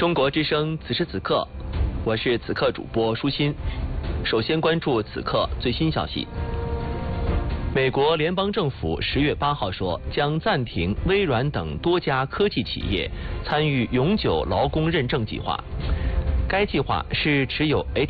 中国之声此时此刻，我是此刻主播舒心。首先关注此刻最新消息。美国联邦政府10月8号说，将暂停微软等多家科技企业参与永久劳工认证计划。该计划是持有